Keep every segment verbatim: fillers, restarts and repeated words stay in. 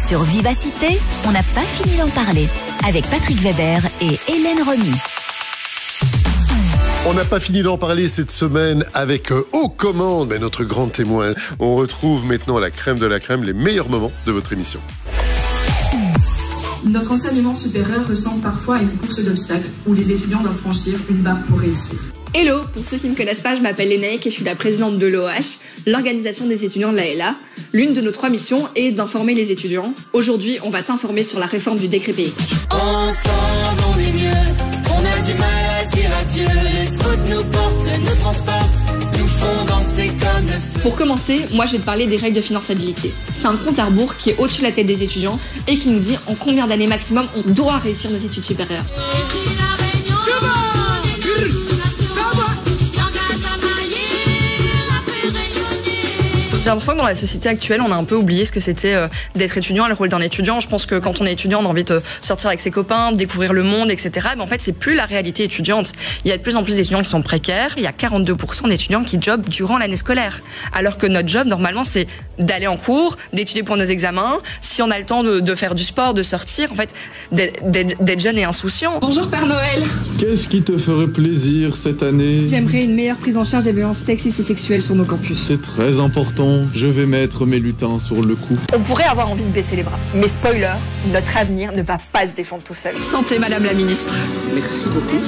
Sur Vivacité, on n'a pas fini d'en parler. Avec Patrick Weber et Hélène Remy. On n'a pas fini d'en parler cette semaine avec euh, Aux commandes, mais notre grand témoin. On retrouve maintenant la crème de la crème, les meilleurs moments de votre émission. Notre enseignement supérieur ressemble parfois à une course d'obstacles où les étudiants doivent franchir une barre pour réussir. Hello, pour ceux qui ne me connaissent pas, je m'appelle Lénaïque et je suis la présidente de l'O H, l'organisation des étudiants de la L A. L'une de nos trois missions est d'informer les étudiants. Aujourd'hui, on va t'informer sur la réforme du décret paysage. Ensemble, on est mieux, on a du mal à se dire adieu. Les scouts nous portent, nous transportent, nous font danser comme le feu. Pour commencer, moi je vais te parler des règles de finançabilité. C'est un compte à rebours qui est au-dessus de la tête des étudiants et qui nous dit en combien d'années maximum on doit réussir nos études supérieures. J'ai l'impression que dans la société actuelle, on a un peu oublié ce que c'était euh, d'être étudiant, le rôle d'un étudiant. Je pense que quand on est étudiant, on a envie de sortir avec ses copains, de découvrir le monde, et cetera. Mais en fait, c'est plus la réalité étudiante. Il y a de plus en plus d'étudiants qui sont précaires. Il y a quarante-deux pour cent d'étudiants qui jobent durant l'année scolaire. Alors que notre job, normalement, c'est d'aller en cours, d'étudier pour nos examens. Si on a le temps de, de faire du sport, de sortir, en fait, d'être jeune et insouciant. Bonjour Père Noël. Qu'est-ce qui te ferait plaisir cette année? J'aimerais une meilleure prise en charge des violences sexistes et sexuelles sur nos campus. C'est très important. Je vais mettre mes lutins sur le coup. On pourrait avoir envie de baisser les bras. Mais spoiler, notre avenir ne va pas se défendre tout seul. Santé, Madame la Ministre. Merci beaucoup.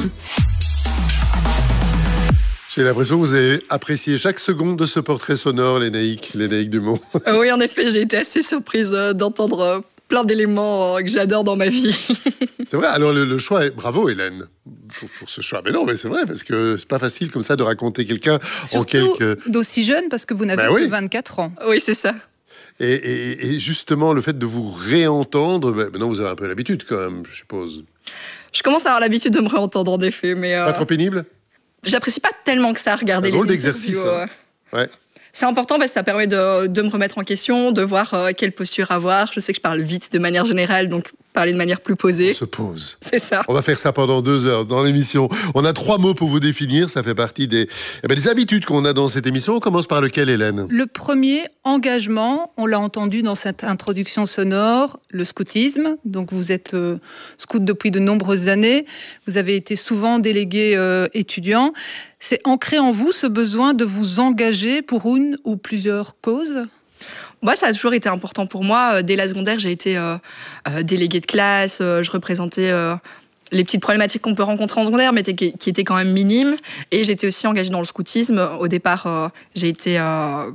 J'ai l'impression que vous avez apprécié chaque seconde de ce portrait sonore, Lénaïque, Lénaïque Dumont. Oui, en effet, j'ai été assez surprise d'entendre plein d'éléments que j'adore dans ma vie. C'est vrai, alors le, le choix est... Bravo Hélène pour, pour ce choix. Mais non, mais c'est vrai, parce que c'est pas facile comme ça de raconter quelqu'un en quelques... d'aussi jeune, parce que vous n'avez ben que oui. vingt-quatre ans. Oui, c'est ça. Et, et, et justement, le fait de vous réentendre, ben, maintenant vous avez un peu l'habitude quand même, je suppose. Je commence à avoir l'habitude de me réentendre en effet, mais... Euh... Pas trop pénible? J'apprécie pas tellement que ça, regarder les drôle interviews. d'exercice, hein. Ouais. C'est important parce que ça permet de, de me remettre en question, de voir euh, quelle posture avoir. Je sais que je parle vite de manière générale, donc parler de manière plus posée. On se pose. C'est ça. On va faire ça pendant deux heures dans l'émission. On a trois mots pour vous définir. Ça fait partie des, eh ben, des habitudes qu'on a dans cette émission. On commence par lequel, Hélène? Le premier, engagement. On l'a entendu dans cette introduction sonore, le scoutisme. Donc vous êtes euh, scout depuis de nombreuses années. Vous avez été souvent délégué euh, étudiant. C'est ancré en vous ce besoin de vous engager pour une ou plusieurs causes? Moi, ça a toujours été important pour moi. Dès la secondaire, j'ai été euh, euh, déléguée de classe. Euh, je représentais euh, les petites problématiques qu'on peut rencontrer en secondaire, mais qui, qui étaient quand même minimes. Et j'étais aussi engagée dans le scoutisme. Au départ, euh, j'ai été... Euh,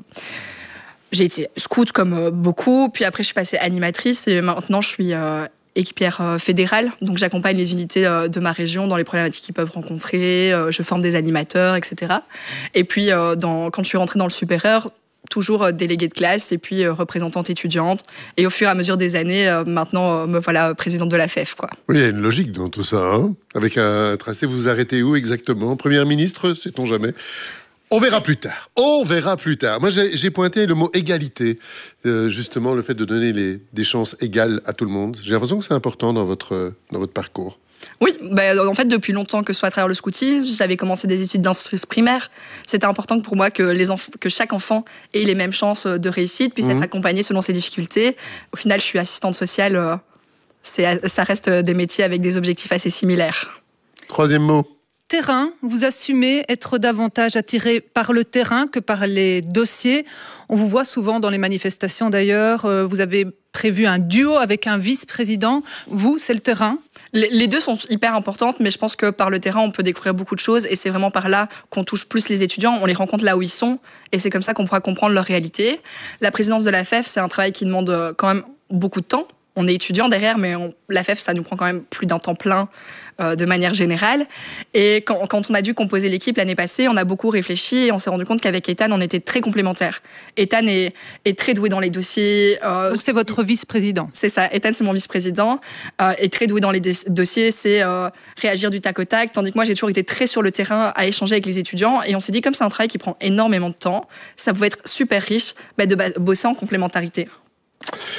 j'ai été scout comme euh, beaucoup. Puis après, je suis passée animatrice. Et maintenant, je suis... Euh, équipière fédérale, donc j'accompagne les unités de ma région dans les problématiques qu'ils peuvent rencontrer, je forme des animateurs, et cetera. Et puis, dans, quand je suis rentrée dans le supérieur, toujours déléguée de classe et puis représentante étudiante. Et au fur et à mesure des années, maintenant, me voilà présidente de la F E F, quoi. Oui, il y a une logique dans tout ça, hein. Avec un tracé, vous vous arrêtez où exactement? Première ministre, sait-on jamais? On verra plus tard. On verra plus tard. Moi, j'ai, j'ai pointé le mot égalité, euh, justement, le fait de donner les, des chances égales à tout le monde. J'ai l'impression que c'est important dans votre, dans votre parcours. Oui, bah, en fait, depuis longtemps, que ce soit à travers le scoutisme, j'avais commencé des études d'institutrice primaire. C'était important pour moi que, les enf- que chaque enfant ait les mêmes chances de réussite, puisse mmh. être accompagné selon ses difficultés. Au final, je suis assistante sociale. Euh, c'est, ça reste des métiers avec des objectifs assez similaires. Troisième mot. Terrain, vous assumez être davantage attiré par le terrain que par les dossiers. On vous voit souvent dans les manifestations d'ailleurs. Euh, vous avez prévu un duo avec un vice-président. Vous, c'est le terrain? Les deux sont hyper importantes, mais je pense que par le terrain, on peut découvrir beaucoup de choses et c'est vraiment par là qu'on touche plus les étudiants. On les rencontre là où ils sont et c'est comme ça qu'on pourra comprendre leur réalité. La présidence de la F E F, c'est un travail qui demande quand même beaucoup de temps. On est étudiant derrière, mais on, la F E F, ça nous prend quand même plus d'un temps plein euh, de manière générale. Et quand, quand on a dû composer l'équipe l'année passée, on a beaucoup réfléchi et on s'est rendu compte qu'avec Ethan, on était très complémentaires. Ethan est, est très doué dans les dossiers. Euh, Donc c'est votre vice-président? C'est ça, Ethan, c'est mon vice-président. Euh, est très doué dans les dé- dossiers, c'est euh, réagir du tac au tac. Tandis que moi, j'ai toujours été très sur le terrain à échanger avec les étudiants. Et on s'est dit, comme c'est un travail qui prend énormément de temps, ça pouvait être super riche bah, de bah, bosser en complémentarité.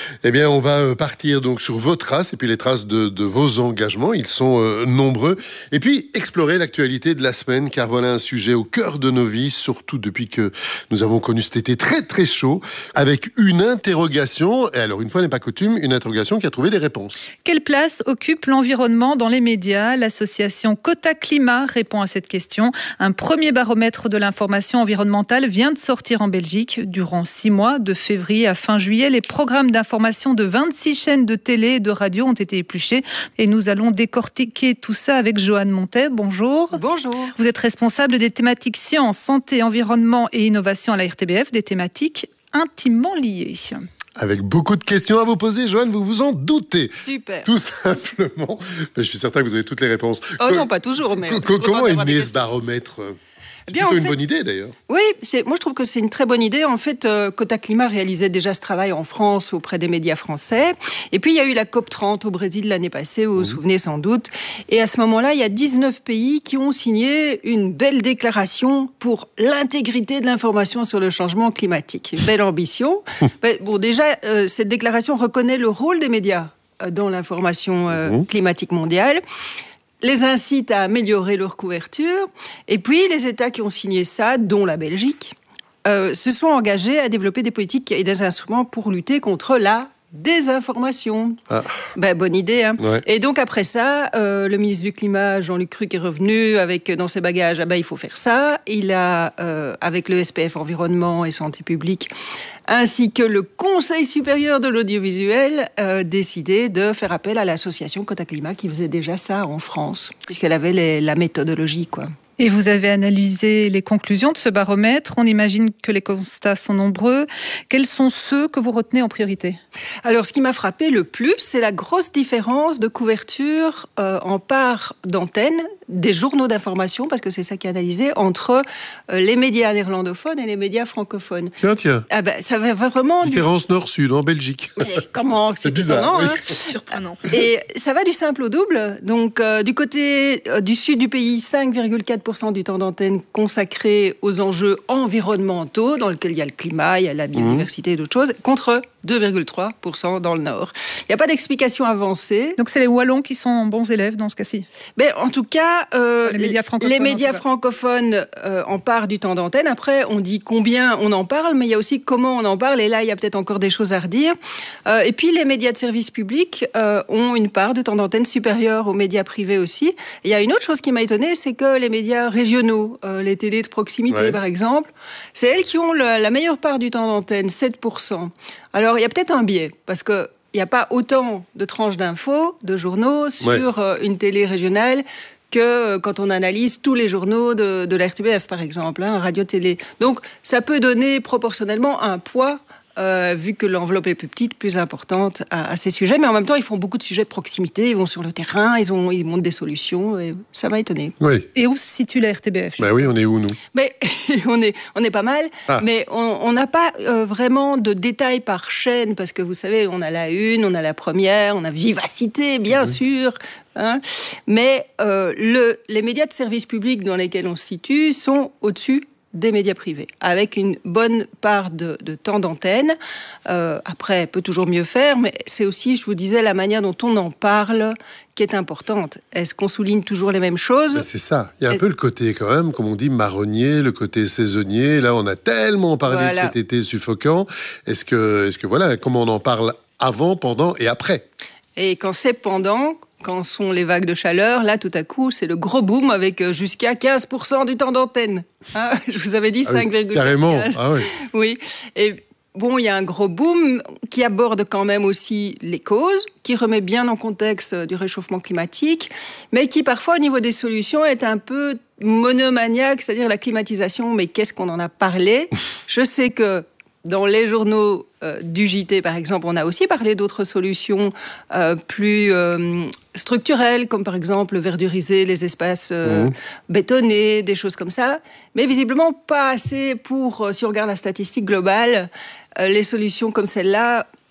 Eh bien, on va partir donc sur vos traces et puis les traces de, de vos engagements. Ils sont euh, nombreux. Et puis, explorer l'actualité de la semaine, car voilà un sujet au cœur de nos vies, surtout depuis que nous avons connu cet été très très chaud, avec une interrogation. Et alors, une fois n'est pas coutume, une interrogation qui a trouvé des réponses. Quelle place occupe l'environnement dans les médias ? L'association Quota Climat répond à cette question. Un premier baromètre de l'information environnementale vient de sortir en Belgique. Durant six mois, de février à fin juillet, les programmes d'information de vingt-six chaînes de télé et de radio ont été épluchés. Et nous allons décortiquer tout ça avec Joanne Montet. Bonjour. Bonjour. Vous êtes responsable des thématiques sciences, santé, environnement et innovation à la R T B F, des thématiques intimement liées. Avec beaucoup de questions à vous poser, Joanne, vous vous en doutez. Super. Tout simplement. Je suis certain que vous avez toutes les réponses. Oh que, non, pas toujours, mais... Que, comment est né ce baromètre ? C'est Bien, plutôt en une fait, bonne idée, d'ailleurs. Oui, c'est, moi je trouve que c'est une très bonne idée. En fait, euh, Quota Climat réalisait déjà ce travail en France auprès des médias français. Et puis, il y a eu la COP trente au Brésil l'année passée, vous vous mmh. souvenez sans doute. Et à ce moment-là, il y a dix-neuf pays qui ont signé une belle déclaration pour l'intégrité de l'information sur le changement climatique. Une belle ambition. Mais, bon, déjà, euh, cette déclaration reconnaît le rôle des médias euh, dans l'information euh, mmh. climatique mondiale, les incite à améliorer leur couverture. Et puis, les États qui ont signé ça, dont la Belgique, euh, se sont engagés à développer des politiques et des instruments pour lutter contre la désinformation. Ah. Ben, bonne idée, hein. Ouais. Et donc, après ça, euh, le ministre du Climat, Jean-Luc Cruc, est revenu avec, dans ses bagages, ah ben, il faut faire ça. Il a, euh, avec le S P F Environnement et Santé publique, ainsi que le Conseil supérieur de l'audiovisuel, euh, décidé de faire appel à l'association Quota Climat qui faisait déjà ça en France, puisqu'elle avait les, la méthodologie, quoi. Et vous avez analysé les conclusions de ce baromètre. On imagine que les constats sont nombreux. Quels sont ceux que vous retenez en priorité ? Alors, ce qui m'a frappé le plus, c'est la grosse différence de couverture euh, en part d'antenne des journaux d'information, parce que c'est ça qui est analysé, entre euh, les médias néerlandophones et les médias francophones. Tiens, tiens. Ah ben, ça va vraiment... Différence du... nord-sud en Belgique. Mais comment ? C'est, c'est bizarre. Oui. Hein. Surprenant. Et ça va du simple au double. Donc, euh, du côté euh, du sud du pays, cinq virgule quatre pour cent du temps d'antenne consacré aux enjeux environnementaux, dans lequel il y a le climat, il y a la biodiversité et d'autres choses, contre deux virgule trois pour cent dans le nord. Il n'y a pas d'explication avancée. Donc c'est les Wallons qui sont bons élèves dans ce cas-ci ? Ben, en tout cas, euh, les médias francophones, les médias francophones euh, en partent du temps d'antenne. Après, on dit combien on en parle, mais il y a aussi comment on en parle. Et là, il y a peut-être encore des choses à redire. Euh, et puis, les médias de service public euh, ont une part de temps d'antenne supérieure aux médias privés aussi. Et il y a une autre chose qui m'a étonnée, c'est que les médias régionaux, euh, les télés de proximité, ouais. par exemple, c'est elles qui ont le, la meilleure part du temps d'antenne, sept pour cent. Alors, il y a peut-être un biais, parce que il n'y a pas autant de tranches d'infos, de journaux sur ouais. euh, une télé régionale que euh, quand on analyse tous les journaux de, de la R T B F, par exemple, hein, radio-télé. Donc, ça peut donner proportionnellement un poids, euh, vu que l'enveloppe est plus petite, plus importante à, à ces sujets. Mais en même temps, ils font beaucoup de sujets de proximité, ils vont sur le terrain, ils, ont, ils montrent des solutions, et ça m'a étonnée. Oui. Et où se situe la R T B F ? Ben oui, on est où, nous ? Mais on est, on est pas mal, ah. mais on n'a pas euh, vraiment de détails par chaîne, parce que vous savez, on a la une, on a la première, on a Vivacité, bien mmh. sûr, hein, mais euh, le, les médias de service public dans lesquels on se situe sont au-dessus des médias privés, avec une bonne part de, de temps d'antenne. Euh, après, on peut toujours mieux faire, mais c'est aussi, je vous disais, la manière dont on en parle qui est importante. Est-ce qu'on souligne toujours les mêmes choses ? Ben c'est ça. Il y a un Et... peu le côté, quand même, comme on dit, marronnier, le côté saisonnier. Là, on a tellement parlé voilà. de cet été suffocant. Est-ce que, est-ce que, voilà, comment on en parle avant, pendant et après ? Et quand c'est pendant... Quand sont les vagues de chaleur, là, tout à coup, c'est le gros boom avec jusqu'à quinze pour cent du temps d'antenne. Hein, je vous avais dit ah cinq virgule quatre. Carrément, ah oui. Oui, et bon, il y a un gros boom qui aborde quand même aussi les causes, qui remet bien en contexte du réchauffement climatique, mais qui parfois, au niveau des solutions, est un peu monomaniaque, c'est-à-dire la climatisation, mais qu'est-ce qu'on en a parlé ? Je sais que dans les journaux euh, du J T, par exemple, on a aussi parlé d'autres solutions euh, plus euh, structurelles, comme par exemple verduriser les espaces euh, mmh. bétonnés, des choses comme ça. Mais visiblement, pas assez pour, euh, si on regarde la statistique globale, euh, les solutions comme celle-là,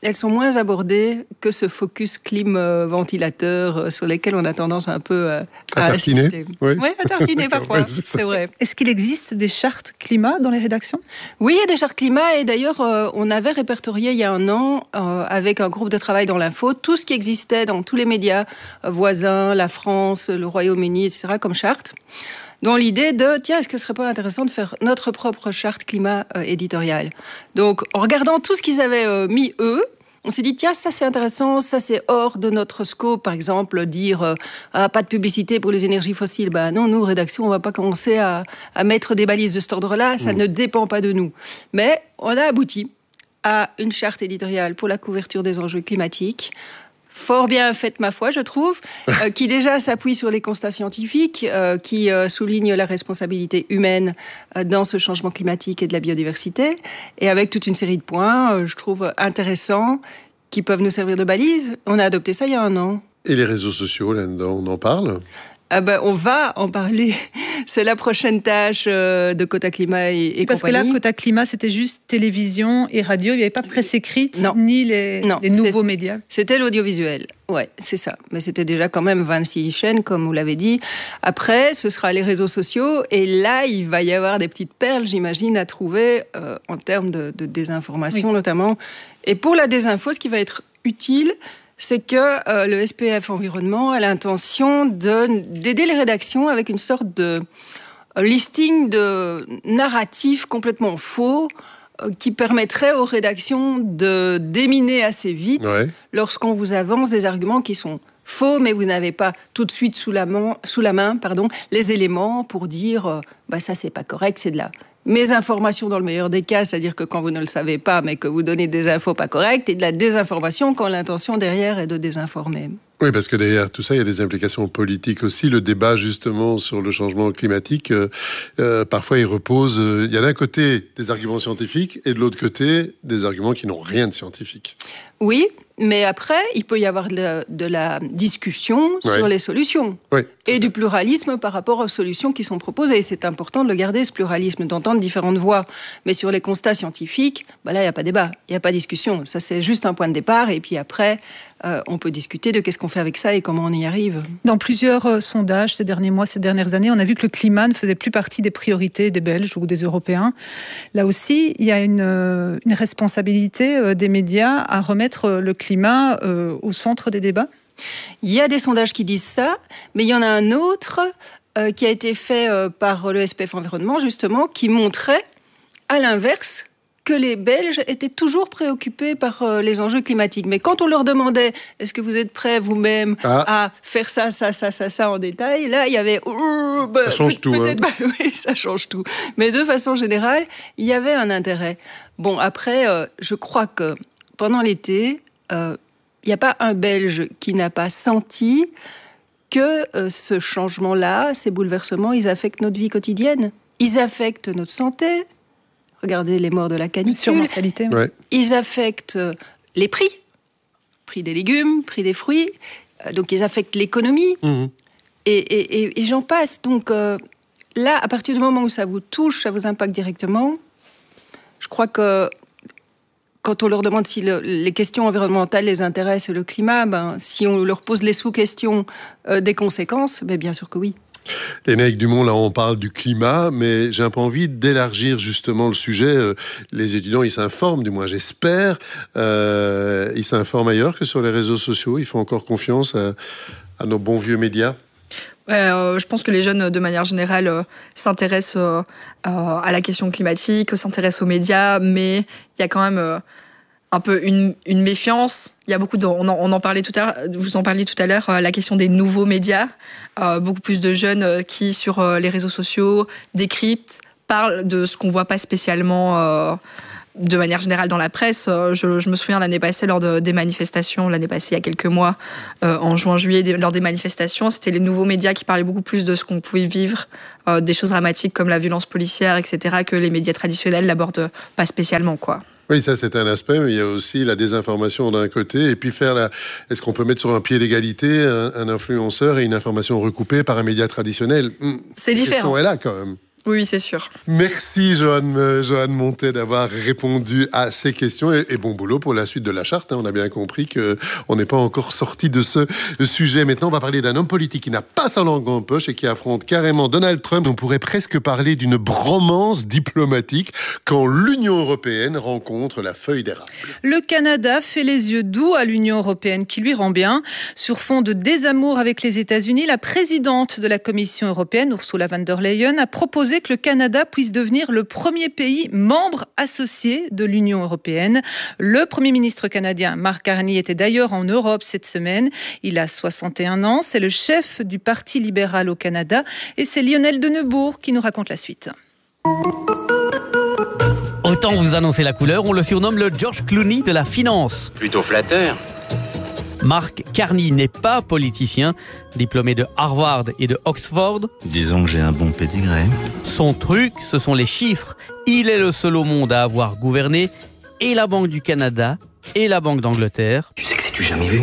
elles sont moins abordées que ce focus clim euh, ventilateur euh, sur lesquels on a tendance un peu euh, à, à tartiner. assister. Oui, ouais, à tartiner parfois, Ouais, c'est ça. c'est vrai. Est-ce qu'il existe des chartes climat dans les rédactions? Oui, il y a des chartes climat et d'ailleurs, euh, on avait répertorié il y a un an, euh, avec un groupe de travail dans l'info, tout ce qui existait dans tous les médias euh, voisins, la France, le Royaume-Uni, et cetera, comme charte, dans l'idée de, tiens, est-ce que ce serait pas intéressant de faire notre propre charte climat euh, éditoriale? Donc, en regardant tout ce qu'ils avaient euh, mis, eux, on s'est dit, tiens, ça c'est intéressant, ça c'est hors de notre scope. Par exemple, dire, euh, ah, pas de publicité pour les énergies fossiles. Ben non, nous, rédaction, on va pas commencer à, à mettre des balises de cet ordre-là, ça mmh. ne dépend pas de nous. Mais on a abouti à une charte éditoriale pour la couverture des enjeux climatiques, fort bien faite, ma foi, je trouve, euh, qui déjà s'appuie sur les constats scientifiques, euh, qui euh, souligne la responsabilité humaine euh, dans ce changement climatique et de la biodiversité, et avec toute une série de points, euh, je trouve, intéressants, qui peuvent nous servir de balises. On a adopté ça il y a un an. Et les réseaux sociaux, là-dedans, on en parle? Ah ben, on va en parler. C'est la prochaine tâche euh, de Quota Climat et, et Parce compagnie. que là, Quota Climat, c'était juste télévision et radio. Il n'y avait pas presse écrite, non. ni les, non, les nouveaux médias. C'était l'audiovisuel. Ouais, c'est ça. Mais c'était déjà quand même vingt-six chaînes, comme vous l'avez dit. Après, ce sera les réseaux sociaux. Et là, il va y avoir des petites perles, j'imagine, à trouver euh, en termes de, de désinformation, oui. notamment. Et pour la désinfo, ce qui va être utile, c'est que euh, le S P F Environnement a l'intention de, d'aider les rédactions avec une sorte de listing de narratifs complètement faux euh, qui permettrait aux rédactions de déminer assez vite ouais. lorsqu'on vous avance des arguments qui sont faux, mais vous n'avez pas tout de suite sous la main, sous la main pardon, les éléments pour dire euh, bah, ça c'est pas correct, c'est de la mésinformation dans le meilleur des cas, c'est-à-dire que quand vous ne le savez pas, mais que vous donnez des infos pas correctes, et de la désinformation quand l'intention derrière est de désinformer. Oui, parce que derrière tout ça, il y a des implications politiques aussi. Le débat, justement, sur le changement climatique, euh, euh, parfois, il repose... Euh, il y a d'un côté des arguments scientifiques et de l'autre côté des arguments qui n'ont rien de scientifique. Oui, mais après, il peut y avoir de la, de la discussion ouais. sur les solutions. Oui. Et du pluralisme par rapport aux solutions qui sont proposées. Et c'est important de le garder, ce pluralisme, d'entendre différentes voix. Mais sur les constats scientifiques, bah là, il n'y a pas débat, il n'y a pas discussion. Ça, c'est juste un point de départ. Et puis après... Euh, on peut discuter de qu'est-ce qu'on fait avec ça et comment on y arrive. Dans plusieurs euh, sondages ces derniers mois, ces dernières années, on a vu que le climat ne faisait plus partie des priorités des Belges ou des Européens. Là aussi, il y a une, euh, une responsabilité euh, des médias à remettre euh, le climat euh, au centre des débats. Il y a des sondages qui disent ça, mais il y en a un autre euh, qui a été fait euh, par le S P F Environnement, justement, qui montrait, à l'inverse, que les Belges étaient toujours préoccupés par euh, les enjeux climatiques. Mais quand on leur demandait « Est-ce que vous êtes prêts vous-même ah. à faire ça, ça, ça, ça, ça en détail ?» Là, il y avait... Oh, bah, ça change tout. Hein. Bah, oui, ça change tout. Mais de façon générale, il y avait un intérêt. Bon, après, euh, je crois que pendant l'été, euh, il n'y a pas un Belge qui n'a pas senti que euh, ce changement-là, ces bouleversements, ils affectent notre vie quotidienne. Ils affectent notre santé. Regardez les morts de la canicule. Surmortalité. Ouais. Ils affectent les prix. Prix des légumes, prix des fruits. Donc, ils affectent l'économie. Mmh. Et, et, et, et j'en passe. Donc, euh, là, à partir du moment où ça vous touche, ça vous impacte directement, je crois que quand on leur demande si le, les questions environnementales les intéressent et le climat, ben, si on leur pose les sous-questions euh, des conséquences, ben, bien sûr que oui. Lénaïque Dumont, là on parle du climat, mais j'ai un peu envie d'élargir justement le sujet. Les étudiants, ils s'informent, du moins j'espère, euh, ils s'informent ailleurs que sur les réseaux sociaux, ils font encore confiance à, à nos bons vieux médias. Ouais, euh, je pense que les jeunes, de manière générale, euh, s'intéressent euh, euh, à la question climatique, s'intéressent aux médias, mais il y a quand même... Euh, un peu une, une méfiance. Il y a beaucoup de, on, en, on en parlait tout à l'heure, vous en parliez tout à l'heure, euh, la question des nouveaux médias. Euh, beaucoup plus de jeunes euh, qui, sur euh, les réseaux sociaux, décryptent, parlent de ce qu'on voit pas spécialement euh, de manière générale dans la presse. Euh, je, je me souviens l'année passée, lors de, des manifestations, l'année passée, il y a quelques mois, euh, en juin-juillet, lors des manifestations, c'était les nouveaux médias qui parlaient beaucoup plus de ce qu'on pouvait vivre, euh, des choses dramatiques comme la violence policière, et cetera, que les médias traditionnels n'abordent pas spécialement, quoi. Oui, ça c'est un aspect, mais il y a aussi la désinformation d'un côté, et puis faire la... Est-ce qu'on peut mettre sur un pied d'égalité un, un influenceur et une information recoupée par un média traditionnel ? mmh, C'est différent. La question est là, quand même. Oui, c'est sûr. Merci Joanne, euh, Joanne Montet d'avoir répondu à ces questions et, et bon boulot pour la suite de la charte. Hein. On a bien compris qu'on n'est pas encore sorti de ce sujet. Maintenant, on va parler d'un homme politique qui n'a pas sa langue en poche et qui affronte carrément Donald Trump. On pourrait presque parler d'une bromance diplomatique quand l'Union européenne rencontre la feuille d'érable. Le Canada fait les yeux doux à l'Union européenne qui lui rend bien. Sur fond de désamour avec les États-Unis, la présidente de la Commission européenne, Ursula von der Leyen, a proposé que le Canada puisse devenir le premier pays membre associé de l'Union européenne. Le Premier ministre canadien Mark Carney était d'ailleurs en Europe cette semaine. Il a soixante et un ans, c'est le chef du Parti libéral au Canada et c'est Lionel de Neubourg qui nous raconte la suite. Autant vous annoncer la couleur, on le surnomme le George Clooney de la finance. Plutôt flatteur. Mark Carney n'est pas politicien, diplômé de Harvard et de Oxford. Disons que j'ai un bon pédigré. Son truc, ce sont les chiffres. Il est le seul au monde à avoir gouverné et la Banque du Canada et la Banque d'Angleterre. Tu sais que c'est du jamais vu.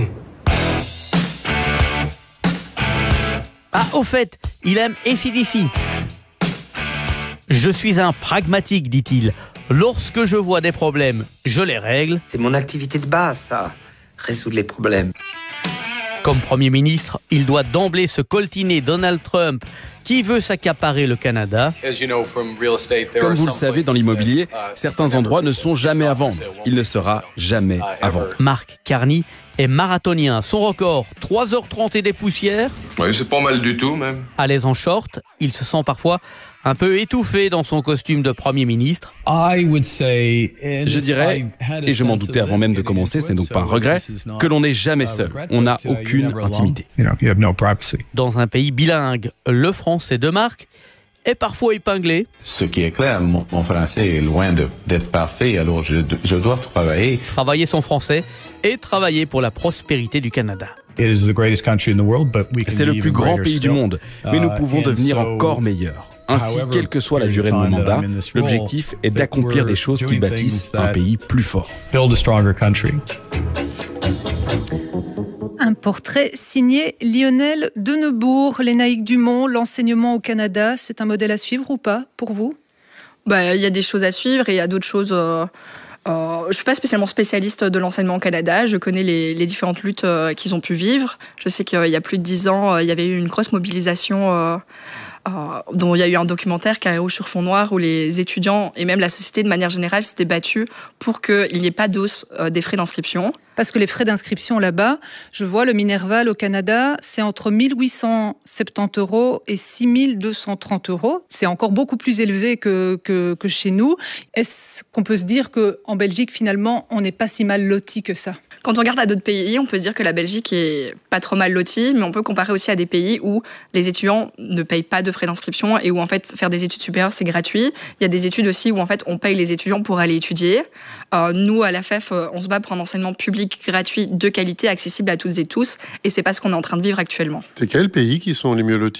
Ah, au fait, il aime A C D C. Je suis un pragmatique, dit-il. Lorsque je vois des problèmes, je les règle. C'est mon activité de base, ça. Résoudre les problèmes. Comme Premier ministre, il doit d'emblée se coltiner Donald Trump, qui veut s'accaparer le Canada. Comme vous le savez, dans l'immobilier, certains endroits ne sont jamais à vendre. Il ne sera jamais à vendre. Mark Carney est marathonien. Son record, trois heures trente et des poussières. Oui, c'est pas mal du tout, même. À l'aise en short, il se sent parfois un peu étouffé dans son costume de Premier ministre. Je dirais, et je m'en doutais avant même de commencer, ce n'est donc pas un regret, que l'on n'est jamais seul. On n'a aucune intimité. Dans un pays bilingue, le français de Marc est parfois épinglé. Ce qui est clair, mon, mon français est loin de, d'être parfait, alors je, je dois travailler. Travailler son français et travailler pour la prospérité du Canada. C'est le plus grand pays du monde, mais nous pouvons devenir encore meilleurs. Ainsi, quelle que soit la durée de mon mandat, l'objectif est d'accomplir des choses qui bâtissent un pays plus fort. Un portrait signé Lionel de Neubourg. Lénaïque Dumont, l'enseignement au Canada, c'est un modèle à suivre ou pas pour vous ? Bah, y a des choses à suivre et il y a d'autres choses... Euh... Euh, je ne suis pas spécialement spécialiste de l'enseignement au Canada. Je connais les, les différentes luttes euh, qu'ils ont pu vivre. Je sais qu'il y a plus de dix ans, euh, il y avait eu une grosse mobilisation euh, euh, dont il y a eu un documentaire, Carré rouge sur fond noir, où les étudiants et même la société de manière générale s'étaient battus pour qu'il n'y ait pas d'hausse euh, des frais d'inscription. Parce que les frais d'inscription là-bas, je vois le Minerval au Canada, c'est entre mille huit cent soixante-dix euros et six mille deux cent trente euros. C'est encore beaucoup plus élevé que, que, que chez nous. Est-ce qu'on peut se dire qu'en Belgique, finalement, on n'est pas si mal loti que ça ? Quand on regarde à d'autres pays, on peut se dire que la Belgique est pas trop mal lotie, mais on peut comparer aussi à des pays où les étudiants ne payent pas de frais d'inscription et où en fait faire des études supérieures c'est gratuit. Il y a des études aussi où en fait on paye les étudiants pour aller étudier. Euh, nous à la F E F, on se bat pour un enseignement public gratuit de qualité, accessible à toutes et tous, et c'est pas ce qu'on est en train de vivre actuellement. C'est quels pays qui sont les mieux lotis ?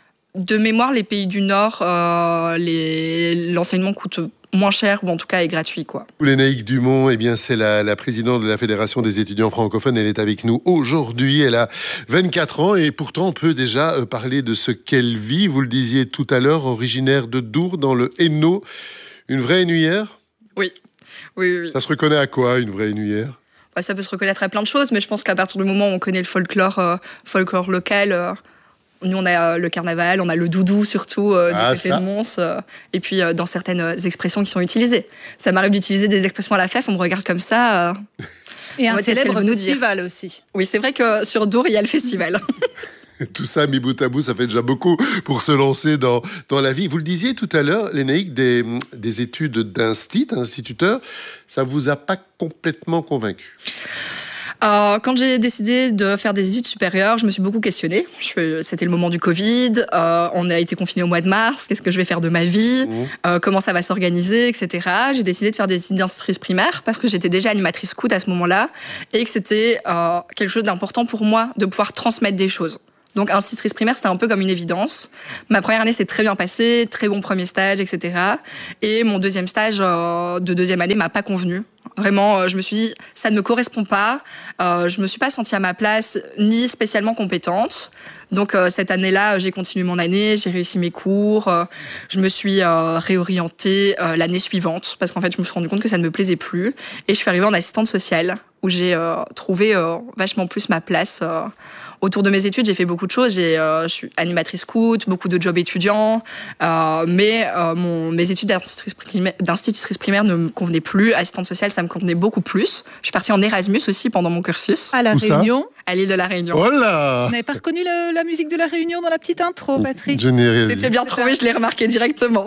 De mémoire, les pays du Nord, euh, les... l'enseignement coûte moins cher, ou en tout cas est gratuit, quoi. Lénaïque Dumont, eh bien, c'est la, la présidente de la Fédération des étudiants francophones. Elle est avec nous aujourd'hui. Elle a vingt-quatre ans et pourtant on peut déjà parler de ce qu'elle vit. Vous le disiez tout à l'heure, originaire de Dour, dans le Hainaut. Une vraie Hainouillère ? Oui. Oui, oui, oui. Ça se reconnaît à quoi, une vraie Hainouillère ? Bah, ça peut se reconnaître à plein de choses, mais je pense qu'à partir du moment où on connaît le folklore, euh, folklore local... Euh, Nous, on a euh, le carnaval, on a le doudou surtout euh, du ah, côté de Mons, euh, et puis euh, dans certaines euh, expressions qui sont utilisées. Ça m'arrive d'utiliser des expressions à la F E F, on me regarde comme ça. Euh, et un célèbre festival aussi. Oui, c'est vrai que sur Dour, il y a le festival. Tout ça, mis bout à bout, ça fait déjà beaucoup pour se lancer dans, dans la vie. Vous le disiez tout à l'heure, Lénaïque, des, des études d'instit, instituteur, ça vous a pas complètement convaincu ? Euh, quand j'ai décidé de faire des études supérieures, je me suis beaucoup questionnée. Je, c'était le moment du Covid, euh, on a été confinés au mois de mars, qu'est-ce que je vais faire de ma vie, mmh. euh, comment ça va s'organiser, et cetera. J'ai décidé de faire des études d'institutrice primaire parce que j'étais déjà animatrice scout à ce moment-là et que c'était euh, quelque chose d'important pour moi de pouvoir transmettre des choses. Donc, institutrice primaire, c'était un peu comme une évidence. Ma première année s'est très bien passée, très bon premier stage, et cetera. Et mon deuxième stage euh, de deuxième année m'a pas convenu. Vraiment, euh, je me suis dit, ça ne me correspond pas. Euh, je me suis pas sentie à ma place, ni spécialement compétente. Donc euh, cette année-là, j'ai continué mon année, j'ai réussi mes cours, euh, je me suis euh, réorientée euh, l'année suivante parce qu'en fait, je me suis rendu compte que ça ne me plaisait plus et je suis arrivée en assistante sociale où j'ai euh, trouvé euh, vachement plus ma place. Euh, autour de mes études, j'ai fait beaucoup de choses. J'ai, euh, je suis animatrice scout, beaucoup de jobs étudiants, euh, mais euh, mon, mes études d'institutrice primaire, d'institutrice primaire ne me convenaient plus. Assistante sociale, ça me convenait beaucoup plus. Je suis partie en Erasmus aussi pendant mon cursus. À La Où ça Réunion. À l'île de La Réunion. Oh là! Vous n'avez pas reconnu la, la musique de La Réunion dans la petite intro, Patrick? Je n'ai rien dit. C'était bien trouvé, je l'ai remarqué directement.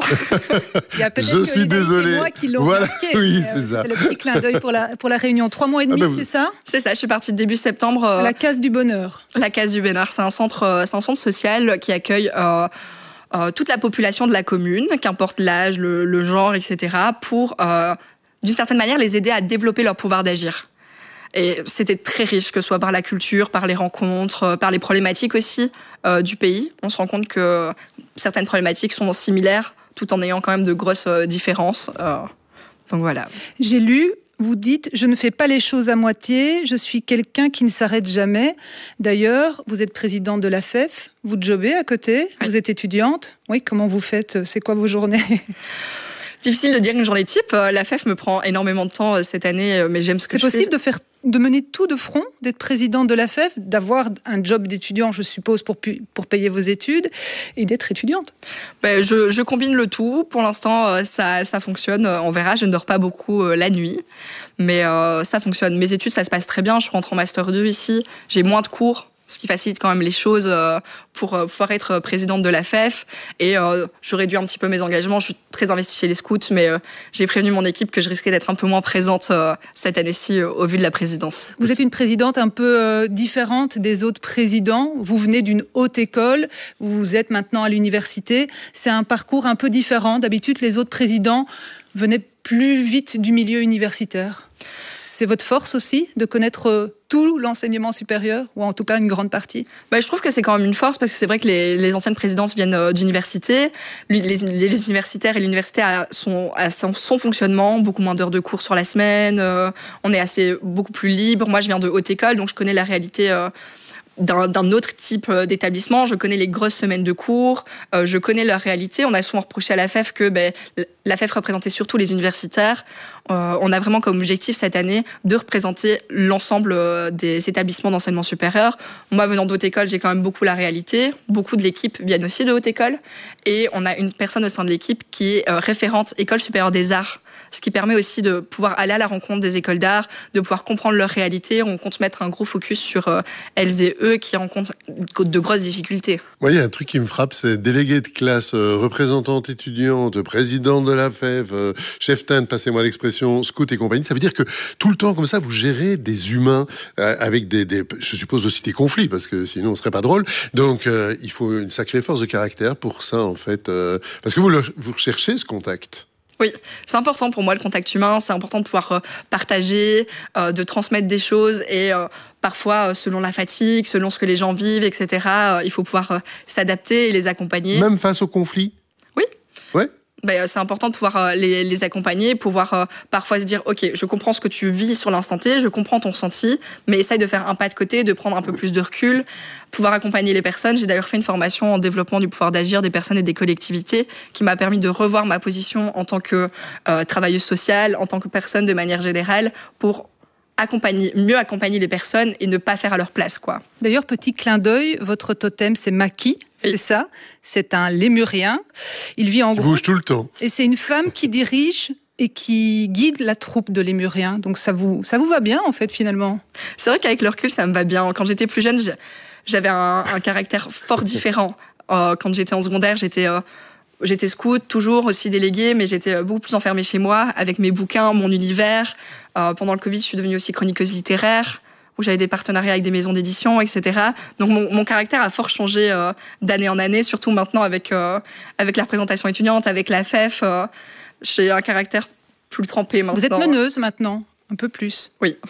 Il y a peut-être Je que suis Hélène désolé. et moi qui l'ont Voilà, remarqué. oui, mais, c'est euh, ça. C'était le petit clin d'œil pour la, pour la Réunion. Trois mois et demi, Ah bah, c'est ça? C'est ça, je suis partie début septembre. Euh, La Case du Bonheur. La Case du Bonheur, c'est un centre, euh, c'est un centre social qui accueille euh, euh, toute la population de la commune, qu'importe l'âge, le, le genre, et cetera, pour, euh, d'une certaine manière, les aider à développer leur pouvoir d'agir. Et c'était très riche, que ce soit par la culture, par les rencontres, par les problématiques aussi euh, du pays. On se rend compte que certaines problématiques sont similaires, tout en ayant quand même de grosses euh, différences. Euh, donc voilà. J'ai lu, vous dites, je ne fais pas les choses à moitié, je suis quelqu'un qui ne s'arrête jamais. D'ailleurs, vous êtes présidente de l'A F E F, vous jobez à côté, oui. Vous êtes étudiante. Oui, comment vous faites? C'est quoi vos journées? Difficile de dire une journée type. L'A F E F me prend énormément de temps cette année, mais j'aime ce que je fais. C'est possible de faire, de mener tout de front, d'être présidente de l'A F E F, d'avoir un job d'étudiant, je suppose, pour, pour payer vos études, et d'être étudiante? Ben, je, je combine le tout. Pour l'instant, ça, ça fonctionne. On verra. Je ne dors pas beaucoup la nuit, mais euh, ça fonctionne. Mes études, ça se passe très bien. Je rentre en master deux ici. J'ai moins de cours, ce qui facilite quand même les choses pour pouvoir être présidente de l'A F E F. Et euh, je réduis un petit peu mes engagements. Je suis très investie chez les scouts, mais euh, j'ai prévenu mon équipe que je risquais d'être un peu moins présente euh, cette année-ci euh, au vu de la présidence. Vous êtes une présidente un peu euh, différente des autres présidents. Vous venez d'une haute école, vous êtes maintenant à l'université. C'est un parcours un peu différent. D'habitude, les autres présidents venaient plus vite du milieu universitaire. C'est votre force aussi de connaître tout l'enseignement supérieur, ou en tout cas une grande partie? Bah, je trouve que c'est quand même une force, parce que c'est vrai que les, les anciennes présidences viennent euh, d'université. Les, les, les universitaires et l'université a son, a son, son fonctionnement, beaucoup moins d'heures de cours sur la semaine. Euh, on est assez, beaucoup plus libre. Moi, je viens de haute école, donc je connais la réalité euh, d'un, d'un autre type d'établissement. Je connais les grosses semaines de cours, euh, je connais leur réalité. On a souvent reproché à l'A F E F que ben, l'A F E F représentait surtout les universitaires. Euh, on a vraiment comme objectif cette année de représenter l'ensemble des établissements d'enseignement supérieur. Moi, venant de haute école, j'ai quand même beaucoup la réalité. Beaucoup de l'équipe viennent aussi de haute école. Et on a une personne au sein de l'équipe qui est euh, référente École supérieure des arts, ce qui permet aussi de pouvoir aller à la rencontre des écoles d'art, de pouvoir comprendre leur réalité. On compte mettre un gros focus sur euh, elles et eux qui rencontrent de grosses difficultés. Oui, il y a un truc qui me frappe, c'est délégué de classe, euh, représentante étudiante, présidente de l'A F E F, euh, chef-teinte, passez-moi l'expression, scout et compagnie. Ça veut dire que tout le temps, comme ça, vous gérez des humains euh, avec des, des, je suppose aussi des conflits, parce que sinon, ce serait pas drôle. Donc, euh, il faut une sacrée force de caractère pour ça, en fait. Euh, parce que vous, le, vous recherchez ce contact. Oui, c'est important pour moi le contact humain, c'est important de pouvoir euh, partager, euh, de transmettre des choses et euh, parfois euh, selon la fatigue, selon ce que les gens vivent, et cetera, euh, il faut pouvoir euh, s'adapter et les accompagner. Même face aux conflits ? Oui. Ouais. Ben, c'est important de pouvoir euh, les, les accompagner, pouvoir euh, parfois se dire « Ok, je comprends ce que tu vis sur l'instant T, je comprends ton ressenti, mais essaye de faire un pas de côté, de prendre un peu plus de recul, pouvoir accompagner les personnes. » J'ai d'ailleurs fait une formation en développement du pouvoir d'agir des personnes et des collectivités qui m'a permis de revoir ma position en tant que euh, travailleuse sociale, en tant que personne de manière générale, pour accompagner, mieux accompagner les personnes et ne pas faire à leur place, quoi. D'ailleurs, petit clin d'œil, votre totem, c'est Maki, c'est ça. C'est un lémurien. Il vit en groupe. Il bouge tout le temps. Et c'est une femme qui dirige et qui guide la troupe de lémuriens. Donc ça vous, ça vous va bien, en fait, finalement? C'est vrai qu'avec le recul, ça me va bien. Quand j'étais plus jeune, j'avais un, un caractère fort différent. Euh, quand j'étais en secondaire, j'étais... Euh, J'étais scout, toujours aussi déléguée, mais j'étais beaucoup plus enfermée chez moi, avec mes bouquins, mon univers. Euh, pendant le Covid, je suis devenue aussi chroniqueuse littéraire, où j'avais des partenariats avec des maisons d'édition, et cetera. Donc mon, mon caractère a fort changé euh, d'année en année, surtout maintenant avec, euh, avec la représentation étudiante, avec l'A F E F. Euh, j'ai un caractère plus trempé maintenant. Vous êtes meneuse maintenant, un peu plus. Oui.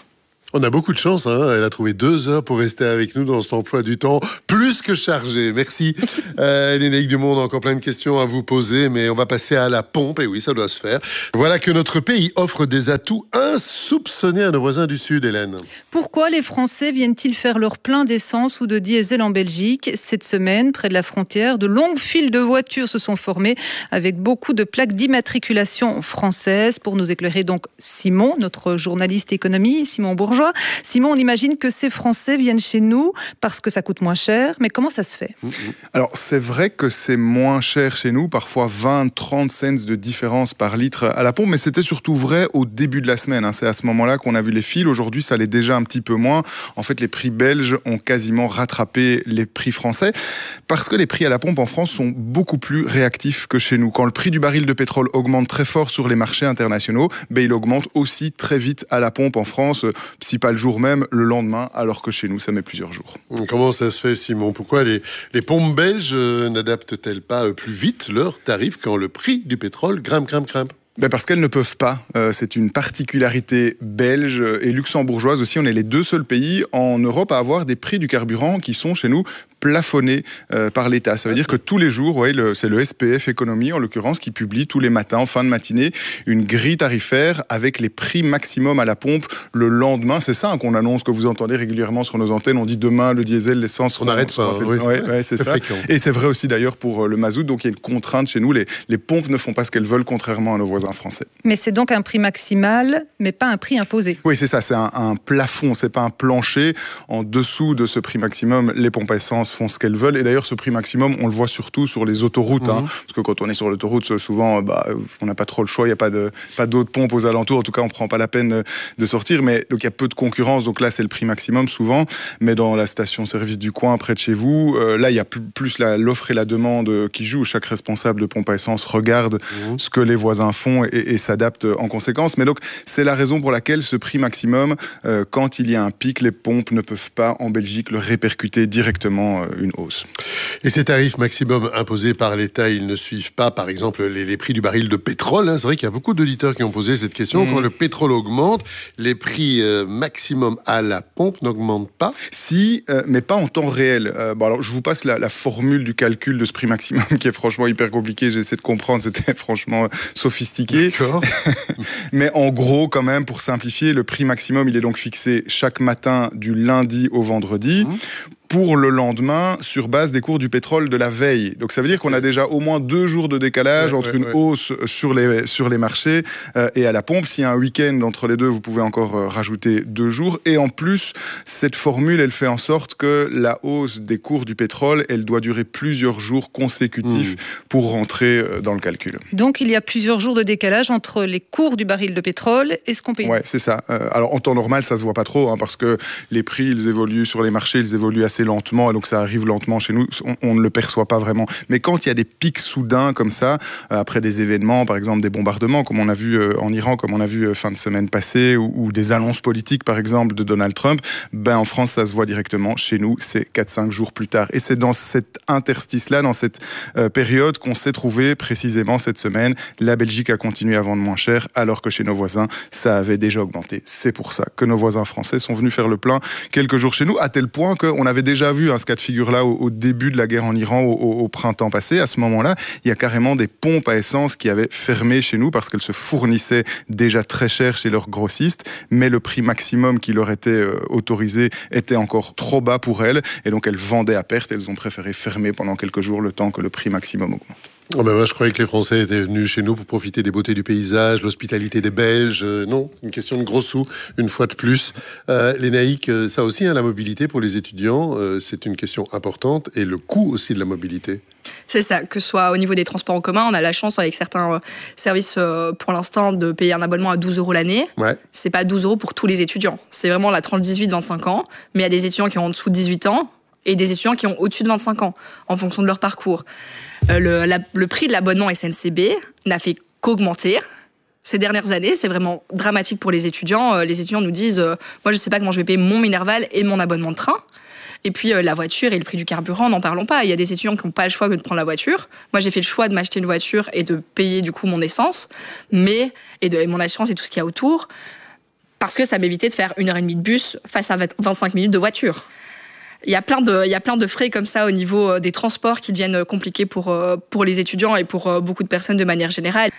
On a beaucoup de chance, hein. Elle a trouvé deux heures pour rester avec nous dans cet emploi du temps plus que chargé. Merci. euh, Lénaïque Dumont, on a encore plein de questions à vous poser, mais on va passer à la pompe. Et oui, ça doit se faire. Voilà que notre pays offre des atouts insoupçonnés à nos voisins du Sud, Hélène. Pourquoi les Français viennent-ils faire leur plein d'essence ou de diesel en Belgique ? Cette semaine, près de la frontière, de longues files de voitures se sont formées avec beaucoup de plaques d'immatriculation françaises. Pour nous éclairer donc Simon, notre journaliste économie, Simon Bourgeois. Simon, on imagine que ces Français viennent chez nous parce que ça coûte moins cher, mais comment ça se fait ? Alors, c'est vrai que c'est moins cher chez nous, parfois vingt à trente cents de différence par litre à la pompe, mais c'était surtout vrai au début de la semaine. C'est à ce moment-là qu'on a vu les files. Aujourd'hui, ça l'est déjà un petit peu moins. En fait, les prix belges ont quasiment rattrapé les prix français parce que les prix à la pompe en France sont beaucoup plus réactifs que chez nous. Quand le prix du baril de pétrole augmente très fort sur les marchés internationaux, ben, il augmente aussi très vite à la pompe en France. Si pas le jour même, le lendemain, alors que chez nous, ça met plusieurs jours. Comment ça se fait, Simon ? Pourquoi les, les pompes belges euh, n'adaptent-elles pas euh, plus vite leurs tarifs quand le prix du pétrole grimpe, grimpe, grimpe ? Ben parce qu'elles ne peuvent pas. Euh, c'est une particularité belge et luxembourgeoise aussi. On est les deux seuls pays en Europe à avoir des prix du carburant qui sont chez nous plafonnés euh, par l'État. Ça veut dire que tous les jours, ouais, le, c'est le S P F Économie en l'occurrence qui publie tous les matins, en fin de matinée, une grille tarifaire avec les prix maximum à la pompe le lendemain. C'est ça hein, qu'on annonce, que vous entendez régulièrement sur nos antennes. On dit demain le diesel, l'essence. On n'arrête pas. Hein, oui, ouais, ouais, c'est, c'est ça. Fréquent. Et c'est vrai aussi d'ailleurs pour le mazout. Donc il y a une contrainte chez nous. Les, les pompes ne font pas ce qu'elles veulent, contrairement à nos voisins français. Mais c'est donc un prix maximal, mais pas un prix imposé. Oui, c'est ça. C'est un, un plafond. C'est pas un plancher. En dessous de ce prix maximum, les pompes à essence font ce qu'elles veulent. Et d'ailleurs, ce prix maximum, on le voit surtout sur les autoroutes. Mmh. Hein, parce que quand on est sur l'autoroute, souvent, bah, on n'a pas trop le choix. Il n'y a pas, de, pas d'autres pompes aux alentours. En tout cas, on ne prend pas la peine de sortir. Mais donc, il y a peu de concurrence. Donc là, c'est le prix maximum souvent. Mais dans la station-service du coin, près de chez vous, euh, là, il y a plus, plus la, l'offre et la demande qui jouent. Chaque responsable de pompe à essence regarde mmh. ce que les voisins font et, et s'adapte en conséquence. Mais donc, c'est la raison pour laquelle ce prix maximum, euh, quand il y a un pic, les pompes ne peuvent pas, en Belgique, le répercuter directement euh, une hausse. Et ces tarifs maximum imposés par l'État, ils ne suivent pas, par exemple, les, les prix du baril de pétrole. Hein. C'est vrai qu'il y a beaucoup d'auditeurs qui ont posé cette question. Mmh. Quand le pétrole augmente, les prix euh, maximum à la pompe n'augmentent pas ? Si, euh, mais pas en temps réel. Euh, bon, alors, je vous passe la, la formule du calcul de ce prix maximum qui est franchement hyper compliqué. J'essaie de comprendre, c'était franchement sophistiqué. D'accord. Mais en gros, quand même, pour simplifier, le prix maximum, il est donc fixé chaque matin du lundi au vendredi. Mmh. Pour le lendemain, sur base des cours du pétrole de la veille. Donc ça veut dire qu'on a déjà au moins deux jours de décalage ouais, entre ouais, une ouais. hausse sur les, sur les marchés euh, et à la pompe. S'il y a un week-end entre les deux, vous pouvez encore euh, rajouter deux jours. Et en plus, cette formule, elle fait en sorte que la hausse des cours du pétrole, elle doit durer plusieurs jours consécutifs mmh. pour rentrer euh, dans le calcul. Donc il y a plusieurs jours de décalage entre les cours du baril de pétrole et ce qu'on paye. Oui, c'est ça. Euh, alors en temps normal, ça se voit pas trop, hein, parce que les prix, ils évoluent sur les marchés, ils évoluent assez lentement, et donc ça arrive lentement chez nous, on, on ne le perçoit pas vraiment. Mais quand il y a des pics soudains comme ça, euh, après des événements, par exemple des bombardements, comme on a vu euh, en Iran, comme on a vu euh, fin de semaine passée, ou, ou des annonces politiques, par exemple, de Donald Trump, ben en France, ça se voit directement. Chez nous, c'est quatre à cinq jours plus tard. Et c'est dans cet interstice-là, dans cette euh, période, qu'on s'est trouvé précisément cette semaine. La Belgique a continué à vendre moins cher, alors que chez nos voisins, ça avait déjà augmenté. C'est pour ça que nos voisins français sont venus faire le plein quelques jours chez nous, à tel point qu'on avait déjà vu ce cas de figure-là au, au début de la guerre en Iran, au, au, au printemps passé. À ce moment-là, il y a carrément des pompes à essence qui avaient fermé chez nous parce qu'elles se fournissaient déjà très cher chez leurs grossistes, mais le prix maximum qui leur était euh, autorisé était encore trop bas pour elles, et donc elles vendaient à perte. Elles ont préféré fermer pendant quelques jours le temps que le prix maximum augmente. Oh ben moi, je croyais que les Français étaient venus chez nous pour profiter des beautés du paysage, l'hospitalité des Belges. Euh, non, une question de gros sous, une fois de plus. Euh, Lénaïque, ça aussi, hein, la mobilité pour les étudiants, euh, c'est une question importante, et le coût aussi de la mobilité. C'est ça, que ce soit au niveau des transports en commun, on a la chance avec certains euh, services euh, pour l'instant de payer un abonnement à douze euros l'année. Ouais. C'est pas douze euros pour tous les étudiants, c'est vraiment la tranche dix-huit vingt-cinq ans, mais il y a des étudiants qui ont en dessous de dix-huit ans, et des étudiants qui ont au-dessus de vingt-cinq ans, en fonction de leur parcours. Euh, le, la, le prix de l'abonnement S N C B n'a fait qu'augmenter ces dernières années. C'est vraiment dramatique pour les étudiants. Euh, les étudiants nous disent euh, « Moi, je ne sais pas comment je vais payer mon Minerval et mon abonnement de train. » Et puis, euh, la voiture et le prix du carburant, n'en parlons pas. Il y a des étudiants qui n'ont pas le choix que de prendre la voiture. Moi, j'ai fait le choix de m'acheter une voiture et de payer, du coup, mon essence mais, et, de, et mon assurance et tout ce qu'il y a autour. parce que ça m'évitait de faire une heure et demie de bus face à vingt-cinq minutes de voiture. Il y a plein de, il y a plein de frais comme ça au niveau des transports qui deviennent compliqués pour, pour les étudiants et pour beaucoup de personnes de manière générale.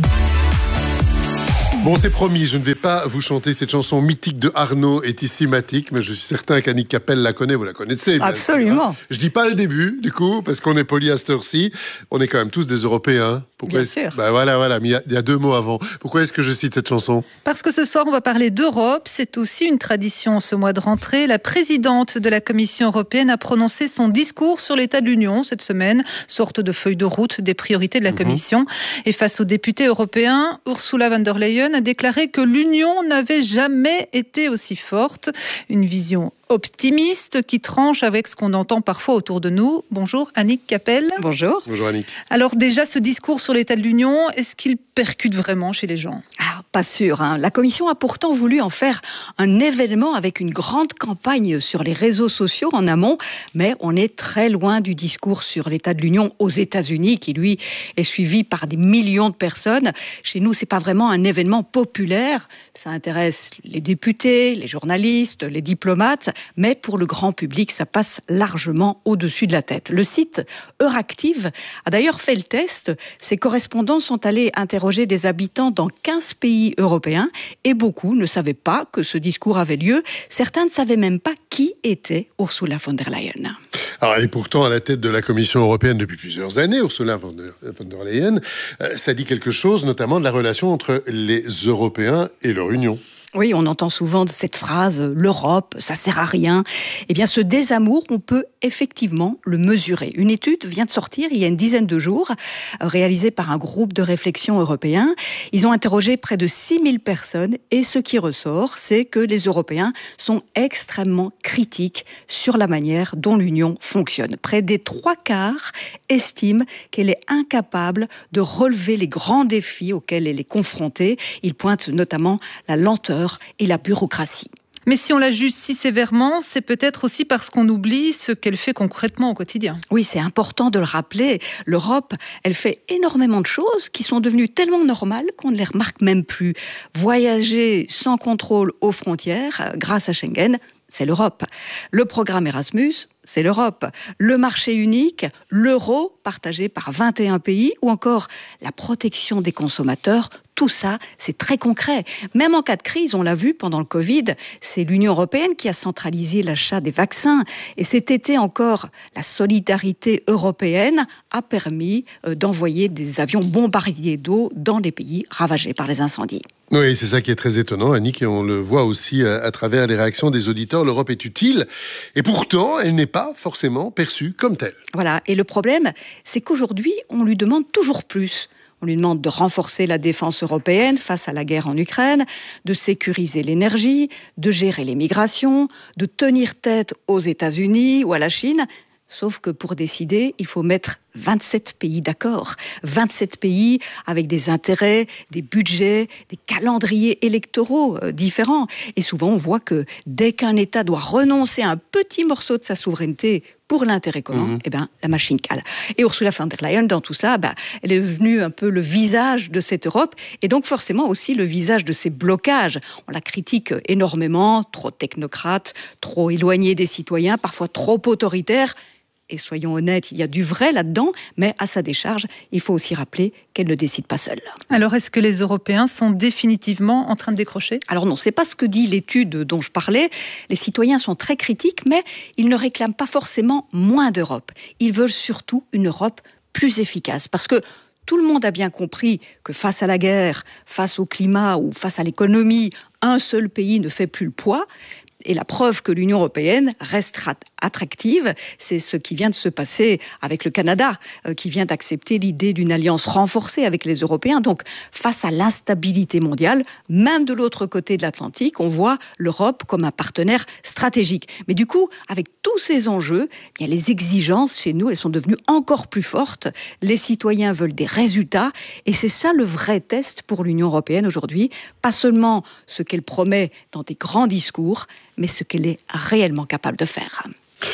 Bon, c'est promis, je ne vais pas vous chanter cette chanson mythique de Arnaud et Tissimatic, mais je suis certain qu'Annick Capel la connaît, vous la connaissez. Bien Absolument. Sûr. Je dis pas le début, du coup, parce qu'on est poli à cette heure-ci. On est quand même tous des Européens. Pourquoi Bien sûr. Bah voilà, voilà, mais il y, y a deux mots avant. Pourquoi est-ce que je cite cette chanson ? Parce que ce soir, on va parler d'Europe. C'est aussi une tradition ce mois de rentrée. La présidente de la Commission européenne a prononcé son discours sur l'état de l'Union cette semaine, sorte de feuille de route des priorités de la mmh. Commission. Et face aux députés européens, Ursula von der Leyen a déclaré que l'Union n'avait jamais été aussi forte. Une vision optimiste qui tranche avec ce qu'on entend parfois autour de nous. Bonjour Annick Capel. Bonjour. Bonjour Annick. Alors déjà, ce discours sur l'état de l'Union, est-ce qu'il percute vraiment chez les gens ? Ah, pas sûr. Hein. La Commission a pourtant voulu en faire un événement avec une grande campagne sur les réseaux sociaux en amont, mais on est très loin du discours sur l'état de l'Union aux États-Unis, qui lui est suivi par des millions de personnes. Chez nous, c'est pas vraiment un événement populaire. Ça intéresse les députés, les journalistes, les diplomates, mais pour le grand public, ça passe largement au-dessus de la tête. Le site Euractiv a d'ailleurs fait le test. Ses correspondants sont allés interroger des habitants dans quinze pays européens et beaucoup ne savaient pas que ce discours avait lieu. Certains ne savaient même pas qui était Ursula von der Leyen. Alors, elle est pourtant à la tête de la Commission européenne depuis plusieurs années, Ursula von der, von der Leyen. Euh, ça dit quelque chose, notamment de la relation entre les Européens et leur Union. Oui, on entend souvent cette phrase « l'Europe, ça sert à rien ». Eh bien, ce désamour, on peut effectivement le mesurer. Une étude vient de sortir il y a une dizaine de jours, réalisée par un groupe de réflexion européen. Ils ont interrogé près de six mille personnes et ce qui ressort, c'est que les Européens sont extrêmement critiques sur la manière dont l'Union fonctionne. Près des trois quarts estiment qu'elle est incapable de relever les grands défis auxquels elle est confrontée. Ils pointent notamment la lenteur et la bureaucratie. Mais si on la juge si sévèrement, c'est peut-être aussi parce qu'on oublie ce qu'elle fait concrètement au quotidien. Oui, c'est important de le rappeler. L'Europe, elle fait énormément de choses qui sont devenues tellement normales qu'on ne les remarque même plus. Voyager sans contrôle aux frontières, grâce à Schengen, c'est l'Europe. Le programme Erasmus, c'est l'Europe. Le marché unique, l'euro partagé par vingt et un pays, ou encore la protection des consommateurs, tout ça, c'est très concret. Même en cas de crise, on l'a vu pendant le Covid, c'est l'Union européenne qui a centralisé l'achat des vaccins. Et cet été encore, la solidarité européenne a permis d'envoyer des avions bombardiers d'eau dans les pays ravagés par les incendies. Oui, c'est ça qui est très étonnant, Annick, et on le voit aussi à, à travers les réactions des auditeurs. L'Europe est utile, et pourtant, elle n'est pas forcément perçue comme telle. Voilà, et le problème, c'est qu'aujourd'hui, on lui demande toujours plus. On lui demande de renforcer la défense européenne face à la guerre en Ukraine, de sécuriser l'énergie, de gérer les migrations, de tenir tête aux États-Unis ou à la Chine. Sauf que pour décider, il faut mettre vingt-sept pays d'accord. vingt-sept pays avec des intérêts, des budgets, des calendriers électoraux euh, différents. Et souvent, on voit que dès qu'un État doit renoncer à un petit morceau de sa souveraineté pour l'intérêt commun, mmh. eh ben, la machine cale. Et Ursula von der Leyen, dans tout ça, bah, elle est devenue un peu le visage de cette Europe et donc forcément aussi le visage de ces blocages. On la critique énormément, trop technocrate, trop éloignée des citoyens, parfois trop autoritaire. Et soyons honnêtes, il y a du vrai là-dedans, mais à sa décharge, il faut aussi rappeler qu'elle ne décide pas seule. Alors, est-ce que les Européens sont définitivement en train de décrocher ? Alors non, c'est pas ce que dit l'étude dont je parlais. Les citoyens sont très critiques, mais ils ne réclament pas forcément moins d'Europe. Ils veulent surtout une Europe plus efficace, parce que tout le monde a bien compris que face à la guerre, face au climat ou face à l'économie, un seul pays ne fait plus le poids. Et la preuve que l'Union européenne restera attractive, c'est ce qui vient de se passer avec le Canada, euh, qui vient d'accepter l'idée d'une alliance renforcée avec les Européens. Donc, face à l'instabilité mondiale, même de l'autre côté de l'Atlantique, on voit l'Europe comme un partenaire stratégique. Mais du coup, avec tous ces enjeux, eh bien, les exigences chez nous, elles sont devenues encore plus fortes. Les citoyens veulent des résultats, et c'est ça le vrai test pour l'Union européenne aujourd'hui. Pas seulement ce qu'elle promet dans des grands discours, mais ce qu'elle est réellement capable de faire.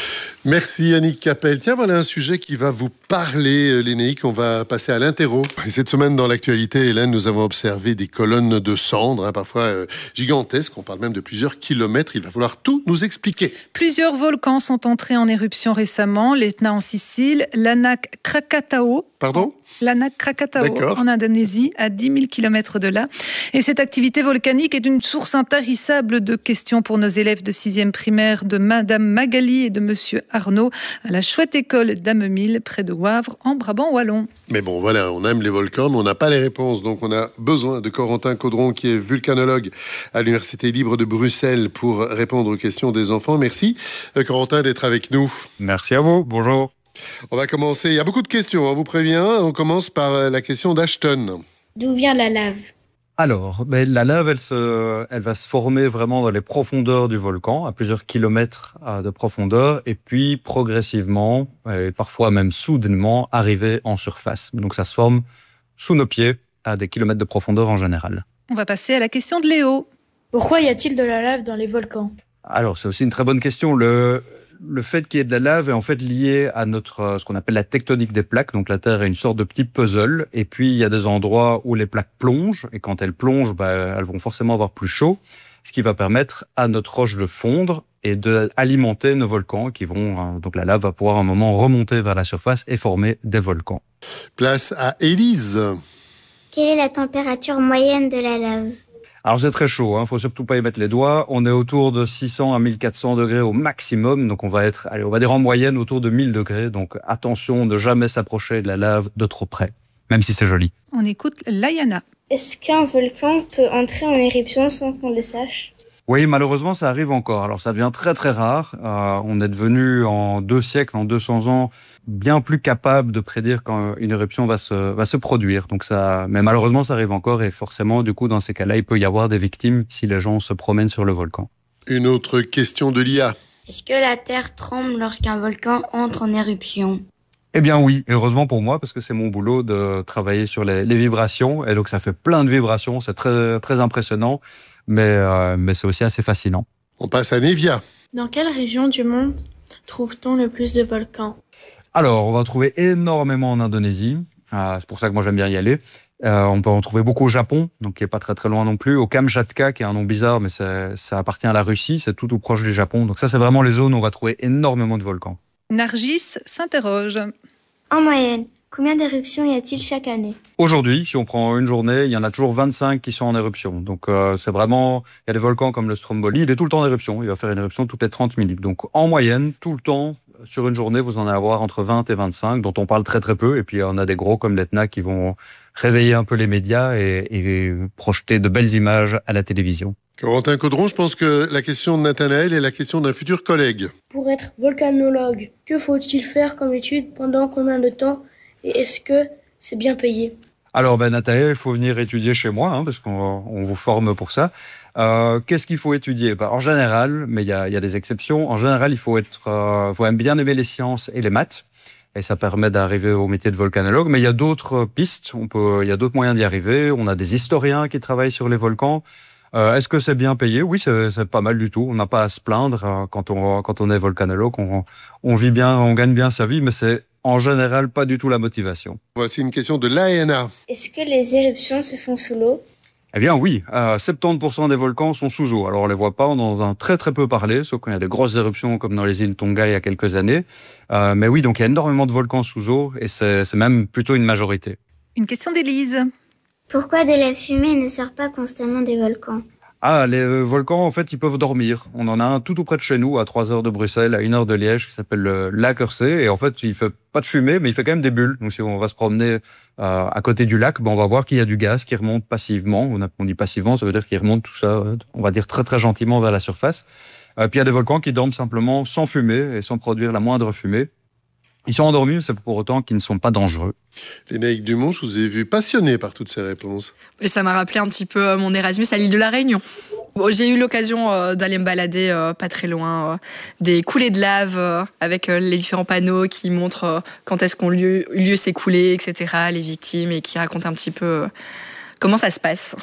Merci Annick Capel. Tiens, voilà un sujet qui va vous parler, Lénéique. On va passer à l'interro. Et cette semaine, dans l'actualité, Hélène, nous avons observé des colonnes de cendres, hein, parfois euh, gigantesques. On parle même de plusieurs kilomètres. Il va falloir tout nous expliquer. Plusieurs volcans sont entrés en éruption récemment. L'Etna en Sicile, l'Anak Krakatau. Pardon ? L'Anak Krakatau en Indonésie, à dix mille kilomètres de là. Et cette activité volcanique est une source intarissable de questions pour nos élèves de sixième primaire, de Madame Magali et de Monsieur Arnaud, à la chouette école d'Amemille, près de Wavre, en Brabant wallon. Mais bon, voilà, on aime les volcans, mais on n'a pas les réponses. Donc on a besoin de Corentin Caudron, qui est vulcanologue à l'Université libre de Bruxelles, pour répondre aux questions des enfants. Merci, Corentin, d'être avec nous. Merci à vous. Bonjour. On va commencer. Il y a beaucoup de questions, on vous prévient. On commence par la question d'Ashton. D'où vient la lave ? Alors, ben, la lave, elle, se, elle va se former vraiment dans les profondeurs du volcan, à plusieurs kilomètres de profondeur, et puis progressivement, et parfois même soudainement, arriver en surface. Donc ça se forme sous nos pieds, à des kilomètres de profondeur en général. On va passer à la question de Léo. Pourquoi y a-t-il de la lave dans les volcans ? Alors, c'est aussi une très bonne question. Le... Le fait qu'il y ait de la lave est en fait lié à notre, ce qu'on appelle la tectonique des plaques. Donc la Terre est une sorte de petit puzzle. Et puis il y a des endroits où les plaques plongent. Et quand elles plongent, bah, elles vont forcément avoir plus chaud. Ce qui va permettre à notre roche de fondre et d'alimenter nos volcans qui vont, donc la lave va pouvoir à un moment remonter vers la surface et former des volcans. Place à Élise. Quelle est la température moyenne de la lave ? Alors c'est très chaud, hein. Faut surtout pas y mettre les doigts. On est autour de six cents à mille quatre cents degrés au maximum, donc on va être, allez, on va dire en moyenne autour de mille degrés. Donc attention, ne jamais s'approcher de la lave de trop près, même si c'est joli. On écoute Layana. Est-ce qu'un volcan peut entrer en éruption sans qu'on le sache ? Oui, malheureusement, ça arrive encore. Alors, ça devient très, très rare. Euh, on est devenu, en deux siècles, en deux cents ans, bien plus capable de prédire quand une éruption va se, va se produire. Donc ça, mais malheureusement, ça arrive encore. Et forcément, du coup, dans ces cas-là, il peut y avoir des victimes si les gens se promènent sur le volcan. Une autre question de l'I A. Est-ce que la Terre tremble lorsqu'un volcan entre en éruption ? Eh bien oui, heureusement pour moi, parce que c'est mon boulot de travailler sur les, les vibrations. Et donc, ça fait plein de vibrations. C'est très, très impressionnant. Mais, euh, mais c'est aussi assez fascinant. On passe à Nevia. Dans quelle région du monde trouve-t-on le plus de volcans ? Alors, on va en trouver énormément en Indonésie. Euh, c'est pour ça que moi, j'aime bien y aller. Euh, on peut en trouver beaucoup au Japon, donc qui n'est pas très très loin non plus. Au Kamchatka, qui est un nom bizarre, mais ça, ça appartient à la Russie. C'est tout tout proche du Japon. Donc ça, c'est vraiment les zones où on va trouver énormément de volcans. Nargis s'interroge. En moyenne, combien d'éruptions y a-t-il chaque année ? Aujourd'hui, si on prend une journée, il y en a toujours vingt-cinq qui sont en éruption. Donc euh, c'est vraiment, il y a des volcans comme le Stromboli, il est tout le temps en éruption. Il va faire une éruption toutes les trente minutes. Donc en moyenne, tout le temps, sur une journée, vous en allez avoir entre vingt et vingt-cinq, dont on parle très très peu. Et puis on a des gros comme l'Etna qui vont réveiller un peu les médias et, et projeter de belles images à la télévision. Corentin Caudron, je pense que la question de Nathanaël est la question d'un futur collègue. Pour être volcanologue, que faut-il faire comme étude, pendant combien de temps, et est-ce que c'est bien payé ? Alors, ben, Nathanaël, il faut venir étudier chez moi, hein, parce qu'on on vous forme pour ça. Euh, qu'est-ce qu'il faut étudier ? Ben, en général, mais il y a, y a des exceptions, en général, il faut, être, euh, faut bien aimer les sciences et les maths. Et ça permet d'arriver au métier de volcanologue. Mais il y a d'autres pistes, on peut, il y a d'autres moyens d'y arriver. On a des historiens qui travaillent sur les volcans. Euh, est-ce que c'est bien payé ? Oui, c'est, c'est pas mal du tout. On n'a pas à se plaindre euh, quand on quand on est volcanologue. On, on vit bien, on gagne bien sa vie, mais c'est en général pas du tout la motivation. Voici une question de l'A N A. Est-ce que les éruptions se font sous l'eau ? Eh bien oui, euh, soixante-dix pour cent des volcans sont sous eau. Alors on les voit pas, on en a très très peu parlé, sauf quand il y a des grosses éruptions comme dans les îles Tonga il y a quelques années. Euh, mais oui, donc il y a énormément de volcans sous eau et c'est, c'est même plutôt une majorité. Une question d'Élise. Pourquoi de la fumée ne sort pas constamment des volcans ? Ah, les euh, volcans, en fait, ils peuvent dormir. On en a un tout tout près de chez nous, à trois heures de Bruxelles, à une heure de Liège, qui s'appelle le lac Hersey. Et en fait, il fait pas de fumée, mais il fait quand même des bulles. Donc, si on va se promener euh, à côté du lac, ben, on va voir qu'il y a du gaz qui remonte passivement. On, a, on dit passivement, ça veut dire qu'il remonte tout ça, on va dire très très gentiment vers la surface. Euh, puis il y a des volcans qui dorment simplement sans fumée et sans produire la moindre fumée. Ils sont endormis, mais c'est pour autant qu'ils ne sont pas dangereux. Lénéique Dumont, je vous ai vu passionné par toutes ces réponses. Et ça m'a rappelé un petit peu mon Erasmus à l'île de la Réunion. Bon, j'ai eu l'occasion euh, d'aller me balader euh, pas très loin, euh, des coulées de lave euh, avec euh, les différents panneaux qui montrent euh, quand est-ce qu'ont lieu, lieu ces coulées, et cetera, les victimes, et qui racontent un petit peu euh, comment ça se passe.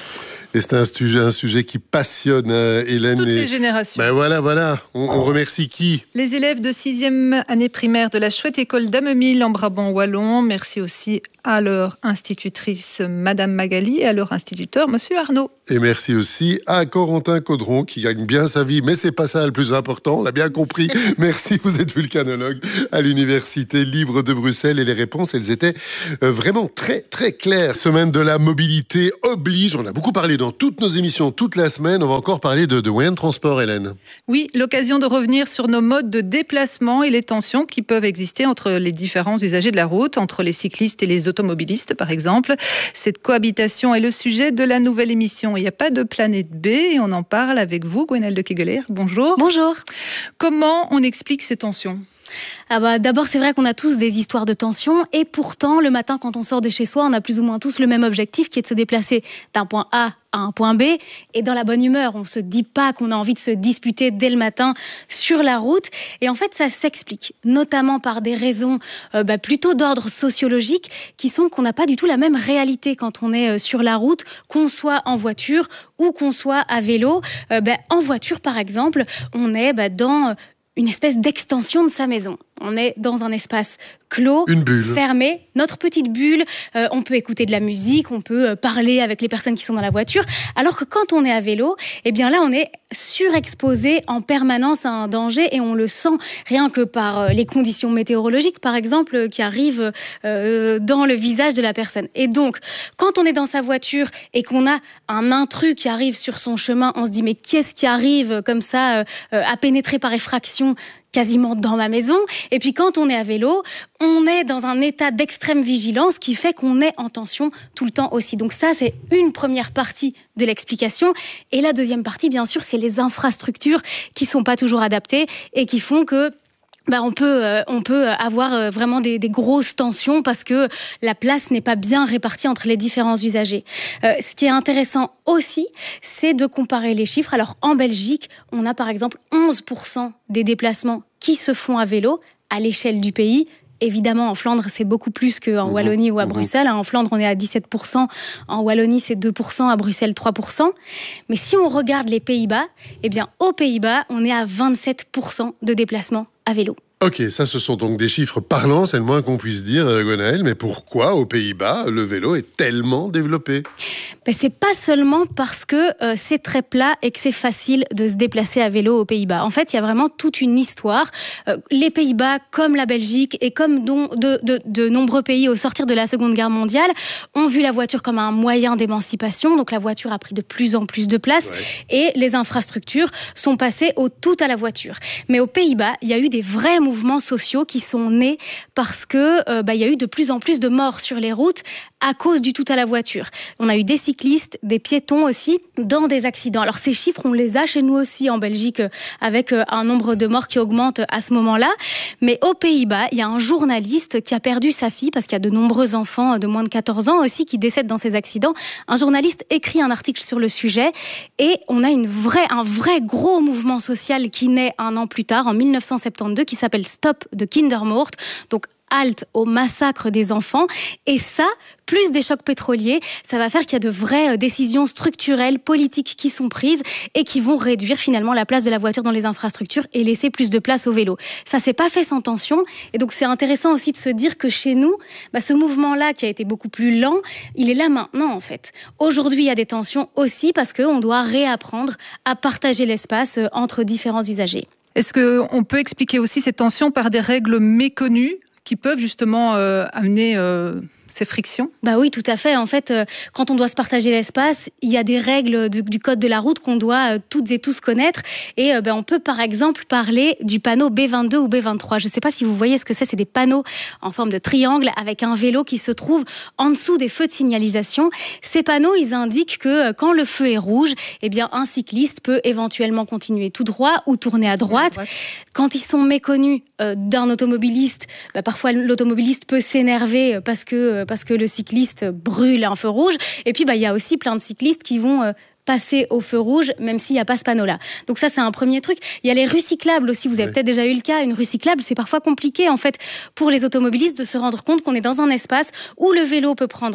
Et c'est un sujet, un sujet qui passionne euh, Hélène. Toutes et... les générations. Ben voilà, voilà. On, on remercie qui? Les élèves de sixième année primaire de la chouette école d'Amemil en Brabant-Wallon. Merci aussi à leur institutrice, Madame Magali, et à leur instituteur, Monsieur Arnaud. Et merci aussi à Corentin Caudron qui gagne bien sa vie, mais c'est pas ça le plus important, on l'a bien compris. Merci, vous êtes vulcanologue à l'Université libre de Bruxelles et les réponses, elles étaient vraiment très très claires. Semaine de la mobilité oblige, on a beaucoup parlé dans toutes nos émissions, toute la semaine, on va encore parler de, de moyens de transport, Hélène. Oui, l'occasion de revenir sur nos modes de déplacement et les tensions qui peuvent exister entre les différents usagers de la route, entre les cyclistes et les automobilistes par exemple. Cette cohabitation est le sujet de la nouvelle émission Il n'y a pas de planète B et on en parle avec vous, Gwenaëlle de Kegeler. Bonjour. Bonjour. Comment on explique ces tensions ? Ah bah, d'abord, c'est vrai qu'on a tous des histoires de tension et pourtant, le matin, quand on sort de chez soi, on a plus ou moins tous le même objectif qui est de se déplacer d'un point A à un point B et dans la bonne humeur. On ne se dit pas qu'on a envie de se disputer dès le matin sur la route. Et en fait, ça s'explique, notamment par des raisons euh, bah, plutôt d'ordre sociologique qui sont qu'on n'a pas du tout la même réalité quand on est euh, sur la route, qu'on soit en voiture ou qu'on soit à vélo. Euh, bah, en voiture, par exemple, on est bah, dans... Euh, une espèce d'extension de sa maison. On est dans un espace clos, une bulle. Fermé, notre petite bulle. Euh, on peut écouter de la musique, on peut parler avec les personnes qui sont dans la voiture. Alors que quand on est à vélo, eh bien là, on est surexposé en permanence à un danger et on le sent rien que par les conditions météorologiques, par exemple, qui arrivent euh, dans le visage de la personne. Et donc, quand on est dans sa voiture et qu'on a un intrus qui arrive sur son chemin, on se dit mais qu'est-ce qui arrive comme ça euh, à pénétrer par effraction quasiment dans ma maison. Et puis quand on est à vélo, on est dans un état d'extrême vigilance qui fait qu'on est en tension tout le temps aussi. Donc ça, c'est une première partie de l'explication. Et la deuxième partie, bien sûr, c'est les infrastructures qui sont pas toujours adaptées et qui font que Bah on peut euh, on peut avoir euh, vraiment des, des grosses tensions parce que la place n'est pas bien répartie entre les différents usagers. Euh, ce qui est intéressant aussi, c'est de comparer les chiffres. Alors en Belgique, on a par exemple onze pour cent des déplacements qui se font à vélo à l'échelle du pays. Évidemment, en Flandre, c'est beaucoup plus qu'en mmh, Wallonie ou à mmh. Bruxelles. En Flandre, on est à dix-sept pour cent. En Wallonie, c'est deux pour cent. À Bruxelles, trois pour cent. Mais si on regarde les Pays-Bas, eh bien, aux Pays-Bas, on est à vingt-sept pour cent de déplacements à vélo. Ok, ça, ce sont donc des chiffres parlants, c'est le moins qu'on puisse dire, Gwenaëlle. Mais pourquoi, aux Pays-Bas, le vélo est tellement développé ? Ben, c'est pas seulement parce que euh, c'est très plat et que c'est facile de se déplacer à vélo aux Pays-Bas. En fait, il y a vraiment toute une histoire. Euh, les Pays-Bas, comme la Belgique et comme don, de, de, de nombreux pays au sortir de la Seconde Guerre mondiale, ont vu la voiture comme un moyen d'émancipation. Donc la voiture a pris de plus en plus de place ouais. et les infrastructures sont passées au tout à la voiture. Mais aux Pays-Bas, il y a eu des vrais mouvements sociaux qui sont nés parce que euh, bah, y a eu de plus en plus de morts sur les routes à cause du tout à la voiture. On a eu des cyclistes, des piétons aussi, dans des accidents. Alors ces chiffres, on les a chez nous aussi en Belgique, avec un nombre de morts qui augmente à ce moment-là. Mais aux Pays-Bas, il y a un journaliste qui a perdu sa fille, parce qu'il y a de nombreux enfants de moins de quatorze ans aussi qui décèdent dans ces accidents. Un journaliste écrit un article sur le sujet, et on a une vraie, un vrai gros mouvement social qui naît un an plus tard, en mille neuf cent soixante-douze, qui s'appelle Stop de Kindermoord. Donc halte au massacre des enfants. Et ça, plus des chocs pétroliers, ça va faire qu'il y a de vraies décisions structurelles, politiques qui sont prises et qui vont réduire finalement la place de la voiture dans les infrastructures et laisser plus de place au vélo. Ça s'est pas fait sans tension. Et donc c'est intéressant aussi de se dire que chez nous, bah, ce mouvement-là qui a été beaucoup plus lent, il est là maintenant en fait. Aujourd'hui, il y a des tensions aussi parce qu'on doit réapprendre à partager l'espace entre différents usagers. Est-ce qu'on peut expliquer aussi ces tensions par des règles méconnues qui peuvent justement euh, amener euh, ces frictions ? Bah oui, tout à fait. En fait, euh, quand on doit se partager l'espace, il y a des règles du, du code de la route qu'on doit euh, toutes et tous connaître. Et euh, bah, on peut par exemple parler du panneau B vingt-deux ou B vingt-trois. Je ne sais pas si vous voyez ce que c'est. C'est des panneaux en forme de triangle avec un vélo qui se trouve en dessous des feux de signalisation. Ces panneaux, ils indiquent que euh, quand le feu est rouge, eh bien, un cycliste peut éventuellement continuer tout droit ou tourner à droite. Ouais, ouais. Quand ils sont méconnus euh, d'un automobiliste, bah, parfois l'automobiliste peut s'énerver parce que parce que le cycliste brûle un feu rouge. Et puis, bah, il y a aussi plein de cyclistes qui vont euh, passer au feu rouge, même s'il n'y a pas ce panneau-là. Donc ça, c'est un premier truc. Il y a les rues cyclables aussi. Vous avez ouais. peut-être déjà eu le cas. Une rue cyclable, c'est parfois compliqué, en fait, pour les automobilistes de se rendre compte qu'on est dans un espace où le vélo peut prendre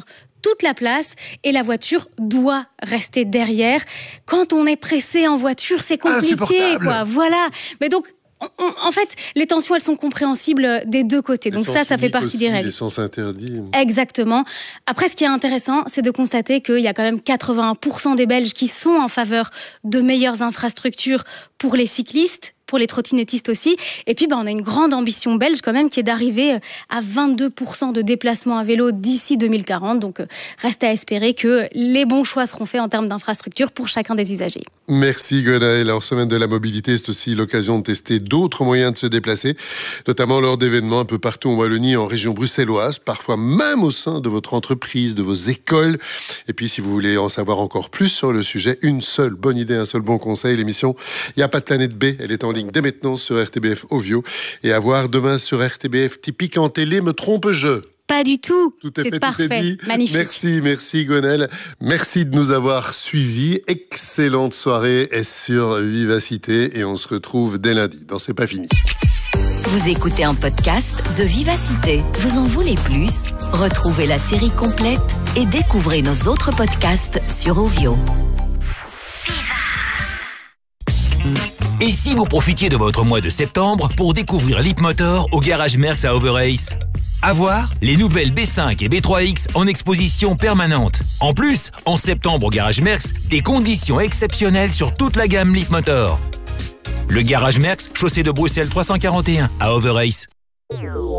toute la place et la voiture doit rester derrière. Quand on est pressé en voiture, c'est compliqué, quoi. Voilà. Mais donc, On, en fait, les tensions, elles sont compréhensibles des deux côtés. Donc ça, ça fait partie aussi, des règles. L'essence interdit. Exactement. Après, ce qui est intéressant, c'est de constater qu'il y a quand même quatre-vingts pour cent des Belges qui sont en faveur de meilleures infrastructures pour les cyclistes, pour les trottinettistes aussi. Et puis, bah, on a une grande ambition belge quand même qui est d'arriver à vingt-deux pour cent de déplacements à vélo d'ici deux mille quarante. Donc, euh, reste à espérer que les bons choix seront faits en termes d'infrastructures pour chacun des usagers. Merci Gwenaëlle. En semaine de la mobilité, c'est aussi l'occasion de tester d'autres moyens de se déplacer, notamment lors d'événements un peu partout en Wallonie, en région bruxelloise, parfois même au sein de votre entreprise, de vos écoles. Et puis, si vous voulez en savoir encore plus sur le sujet, une seule bonne idée, un seul bon conseil, l'émission « Il n'y a pas de planète B », elle est en ligne dès maintenant sur R T B F Ovio et à voir demain sur R T B F Typique en télé. Me trompe-je ? Pas du tout. Tout est c'est fait, parfait. Tout est dit. Magnifique. Merci, merci Gwenaëlle. Merci de nous avoir suivis. Excellente soirée sur Vivacité et on se retrouve dès lundi dans C'est pas fini. Vous écoutez un podcast de Vivacité. Vous en voulez plus ? Retrouvez la série complète et découvrez nos autres podcasts sur Ovio. Et si vous profitiez de votre mois de septembre pour découvrir Leapmotor au garage Merckx à Overace ? À voir, les nouvelles B cinq et B trois X en exposition permanente. En plus, en septembre au garage Merckx, des conditions exceptionnelles sur toute la gamme Leapmotor. Le garage Merckx, chaussée de Bruxelles trois cent quarante et un à Overace.